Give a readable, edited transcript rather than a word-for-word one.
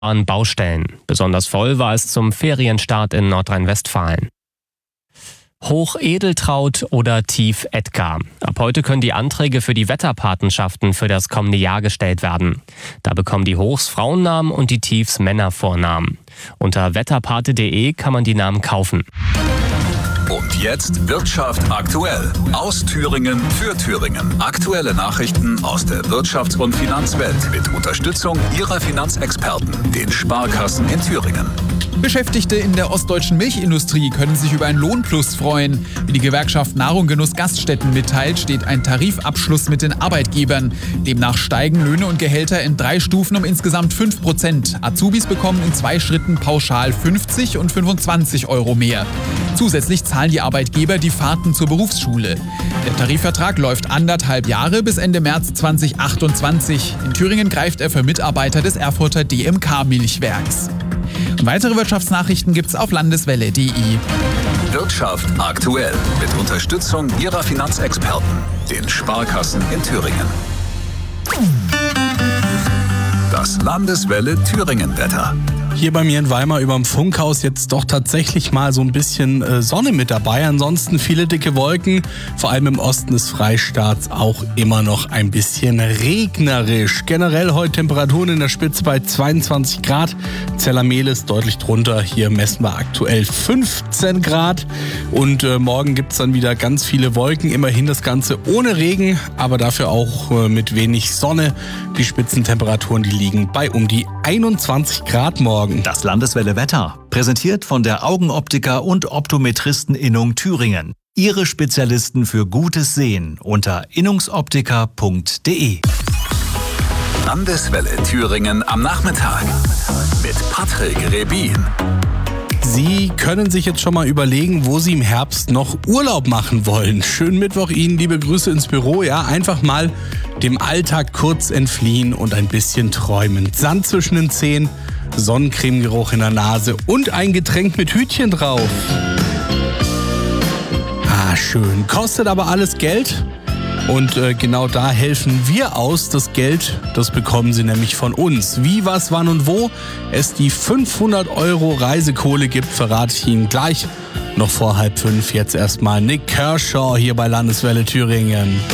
an Baustellen. Besonders voll war es zum Ferienstart in Nordrhein-Westfalen. Hoch Edeltraud oder Tief Edgar. Ab heute können die Anträge für die Wetterpatenschaften für das kommende Jahr gestellt werden. Da bekommen die Hochs Frauennamen und die Tiefs Männervornamen. Unter wetterpate.de kann man die Namen kaufen. Und jetzt Wirtschaft aktuell. Aus Thüringen für Thüringen. Aktuelle Nachrichten aus der Wirtschafts- und Finanzwelt mit Unterstützung Ihrer Finanzexperten, den Sparkassen in Thüringen. Beschäftigte in der ostdeutschen Milchindustrie können sich über einen Lohnplus freuen. Wie die Gewerkschaft Nahrung Genuss Gaststätten mitteilt, steht ein Tarifabschluss mit den Arbeitgebern. Demnach steigen Löhne und Gehälter in 3 Stufen um insgesamt 5%. Azubis bekommen in 2 Schritten pauschal 50 und 25 Euro mehr. Zusätzlich zahlen die Arbeitgeber die Fahrten zur Berufsschule. Der Tarifvertrag läuft 1,5 Jahre bis Ende März 2028. In Thüringen greift er für Mitarbeiter des Erfurter DMK-Milchwerks. Und weitere Wirtschaftsnachrichten gibt's auf landeswelle.de. Wirtschaft aktuell mit Unterstützung Ihrer Finanzexperten, den Sparkassen in Thüringen. Das Landeswelle Thüringen-Wetter. Hier bei mir in Weimar überm Funkhaus jetzt doch tatsächlich mal so ein bisschen Sonne mit dabei. Ansonsten viele dicke Wolken. Vor allem im Osten des Freistaats auch immer noch ein bisschen regnerisch. Generell heute Temperaturen in der Spitze bei 22 Grad. Zellermehl deutlich drunter. Hier messen wir aktuell 15 Grad. Und morgen gibt es dann wieder ganz viele Wolken. Immerhin das Ganze ohne Regen, aber dafür auch mit wenig Sonne. Die Spitzentemperaturen, die liegen bei um die 21 Grad morgen. Das Landeswelle Wetter, präsentiert von der Augenoptiker und Optometristeninnung Thüringen. Ihre Spezialisten für gutes Sehen unter innungsoptiker.de. Landeswelle Thüringen am Nachmittag mit Patrick Rebin. Sie können sich jetzt schon mal überlegen, wo Sie im Herbst noch Urlaub machen wollen. Schönen Mittwoch Ihnen, liebe Grüße ins Büro. Ja, einfach mal dem Alltag kurz entfliehen und ein bisschen träumen. Sand zwischen den Zehen, Sonnencremegeruch in der Nase und ein Getränk mit Hütchen drauf. Ah, schön. Kostet aber alles Geld. Und genau da helfen wir aus. Das Geld, das bekommen Sie nämlich von uns. Wie, was, wann und wo es die 500 € Reisekohle gibt, verrate ich Ihnen gleich. Noch vor 4:30 jetzt erstmal Nick Kershaw hier bei Landeswelle Thüringen.